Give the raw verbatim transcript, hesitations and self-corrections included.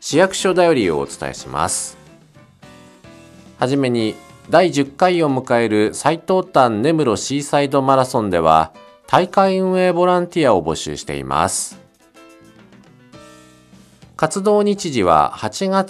市役所だよりをお伝えします。はじめにだいじゅっかいを迎える最東端根室シーサイドマラソンでは大会運営ボランティアを募集しています。活動日時ははちがつ